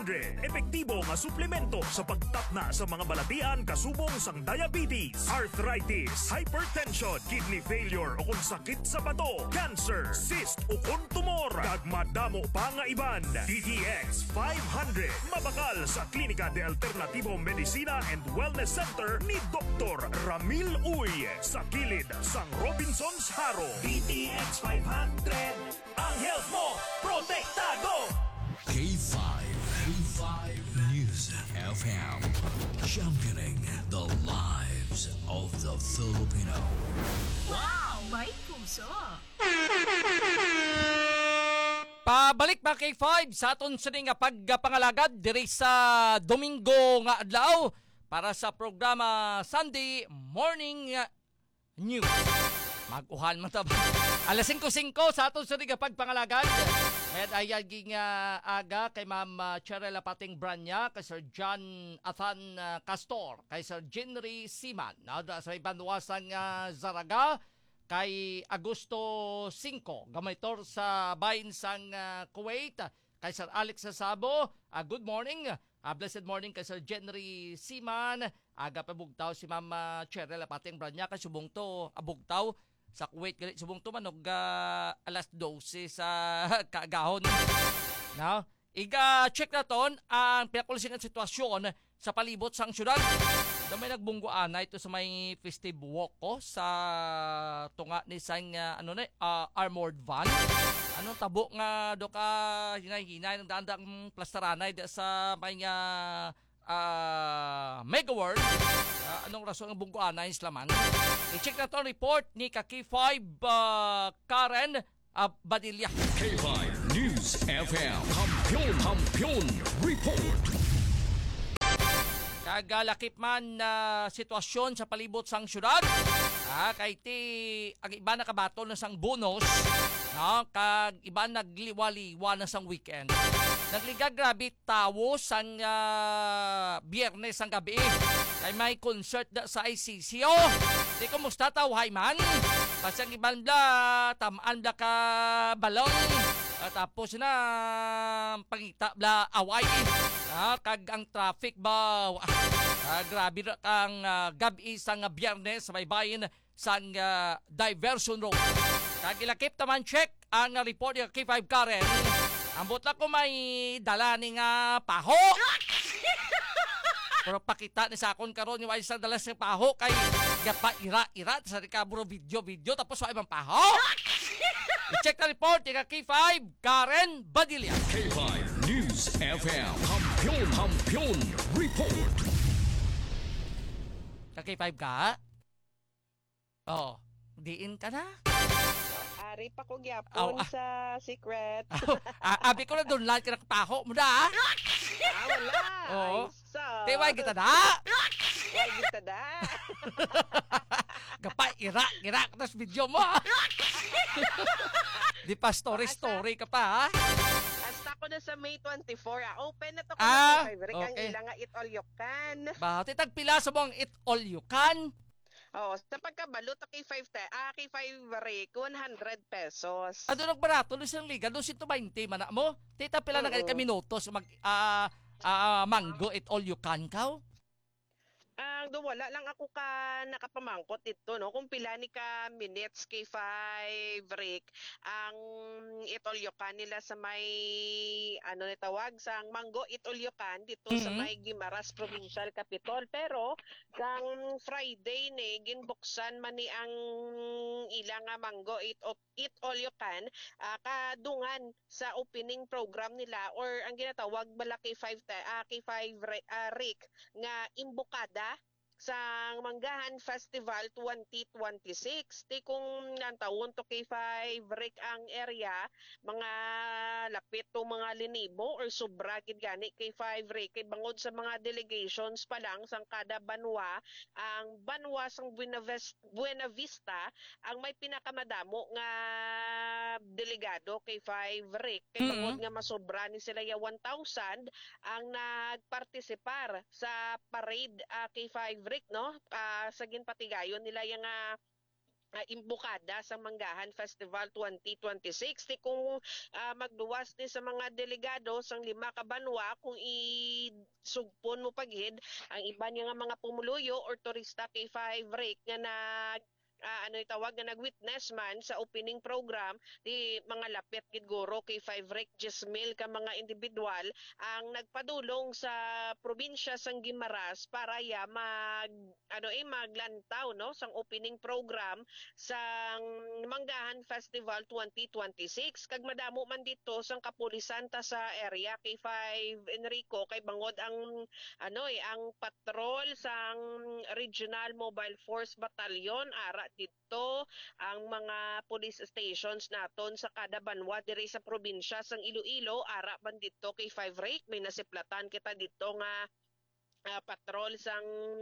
500. Epektibo nga suplemento sa pagtapna sa mga balatian kasubong sang diabetes, arthritis, hypertension, kidney failure o kung sakit sa bato, cancer, cyst o kung tumor. Dagmadamo pa nga iban. DTX 500. Mabakal sa Klinika de Alternativo Medicina and Wellness Center ni Dr. Ramil Uy sa kilid sang Robinson's Haro. DTX 500. Ang health mo, protektado! K5 News FM, championing the lives of the Filipino. Wow! May puso! Pabalik ba K5 sa aton sa nga pagpangalagad diri sa Domingo nga adlaw para sa programa Sunday Morning News. Mag-uhan man tab. Alas 5:05 sa aton sa nga pagpangalagad. Med ayaging aga kay Ma'am Cherela Pating Branya, kay Sir John Athan Castor, kay Sir Jenry Siman, sa ibanwasang Zaraga, kay Agosto 5, gamaitor sa bahin sang Kuwait, kay Sir Alex Sasabo, good morning. Blessed morning kay Sir Jenry Siman. Aga pa bugtaw si Ma'am Cherela Pating Branya, kay subong to abugtaw sa Kuwait galit subong tumanog alas 12 sa kaagahon. Now, iga-check na ton ang pinakulisingan sitwasyon sa palibot sang syudad. Damay nagbungguan na ito sa may festive walk ko sa tunga ni sang armored van. Anong tabo nga do ka hinay-hinay ng daandang plastaranay sa may Mega World. Anong rason ng bungguan na islaman? I-check na to report ni K5 Karen Badilla. K5 News FM, Kampiyon Report. Kagalakip man na sitwasyon sa palibot sang syudad. Kay ti ang iba nakabato na sang bonus, kag iba nagliwaliwa na sang weekend. Nagliga grabe tawo sang Biyernes ang gabi. Kay may concert da sa ICCO. Di kumusta tawhay man? Pasang iban bla, tamaan bla ka balong. Tapos na pangita bla away. Kag ang traffic ba grabe ang gabi sang Biyernes sa baybayin sang diversion road. Kag ilakip taman check ang report ni K5 Karen. Ambot na ko may dala ni nga paho. Pero pakita ni sakon karon yung isang dala sa paho kay gapa ira-ira sa rekabro video tapos wa ibang paho. I-check na report ni K5 Karen Badilla. K5 News FM, Kampiyon Report. K5 ka? Oo. Diin ka na? Ari pa ko gyapon sa secret. Abi ko na doon lang kinakapaho mo na. Wala. Oo. So, Teway kita na. Why kita da? Gapa, ira ka video mo. Di pa story ka pa, ha? Hasta ko na sa May 24. Open na to ko Ah, na favorite. okay. Ang ilang nga Eat All You Can. Ba, titagpila sa mong eat all you can. Oo, sa pagkabalot kay 5 rake 100 pesos. Ano nang barato? Lusang liga, 220 man na mo. Tita pila na ka minutos mag mango eat all you can kaw. Ang wala lang ako ka nakapamangkot dito, no? Kung pila ni ka minutes kay 5 break, ang itolyokan nila sa may, tawag, sa Mango Itolyokan dito sa may Guimaras Provincial Capital. Pero, kang Friday ni, ginbuksan man ni ang ilang Mango Itolyokan, kadungan sa opening program nila or ang ginatawag bala kay 5 Rick nga imbukada sa Manggahan Festival 2026. Di kung nantawon to kay 5 Rick ang area, mga lapit to mga linibo or sobra gid gani kay 5 Rick. Kay bangod sa mga delegations pa lang sang kada banwa, ang banwa sang Buena Vista ang may pinakamadamo nga delegado kay 5 Rick. Kay bangod nga masobra ni sila ya 1,000 ang nagpartisipar sa parade kay 5 Rick, no? Sa ginpatigayon nila yung imbukada sa Manggahan Festival 2026. Di kung magduwas ni sa mga delegado sang 5 ka banwa kung isugpon mo paghid ang iba niya nga mga pumuluyo or turista kay 5 rake nga ano itawag nga nag-witness man sa opening program di mga lapit gid guro kay 5 rek 10,000 ka mga individual ang nagpadulong sa probinsya sang Guimaras para ya maglantaw no sang opening program sang Manggahan Festival 2026 kag madamo man dito sang kapulisan ta sa area kay 5 Enrico kay bangod ang ang patrol sang Regional Mobile Force Battalion ara dito ang mga police stations naton sa kada banwa diri sa probinsya sang Iloilo ara man dito kay 5 rake may nasiplatan kita dito nga patrol sang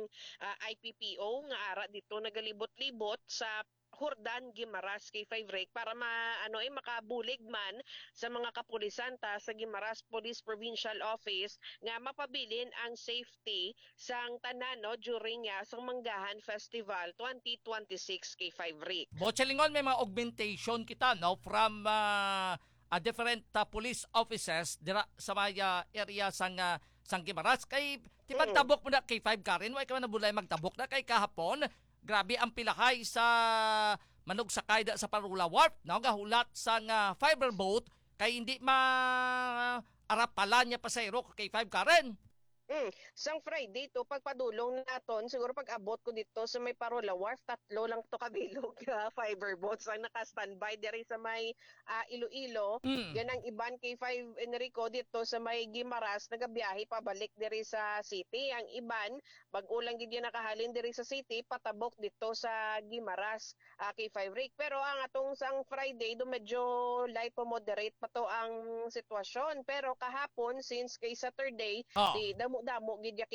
IPPO nga ara dito nagalibot-libot sa Hordan Guimaras kay 5 rake para makabulig man sa mga kapulisan ta sa Guimaras Police Provincial Office nga mapabilin ang safety sang tanan no during sang Manggahan Festival 2026 kay 5 rake. Bochelingon may mga augmentation kita no from different police officers dira sa mga area sang Guimaras kay tipagtabok mo na kay 5 Karen way ka man nabulay magtabok na kay kahapon. Grabe ang pilahay sa manog sakay sa Parula Wharf. Gahulat sa fiber boat kay hindi arap pala niya pasayro kay 5 Karen. Sang Friday to pagpadulong naton siguro pag abot ko dito sa may Parula Wharf 3 lang to kabilog fiber boats ang naka-standby diri sa may Iloilo. Yan ang iban kay 5 Enrico dito sa may Guimaras nagabiyahe pabalik diri sa city. Ang iban bag-o lang gid yan nakahalin diri sa city patabok dito sa Guimaras kay 5 Rick. Pero ang atong sang Friday do medyo light to moderate pa to ang sitwasyon. Pero kahapon since kay Saturday di damo gid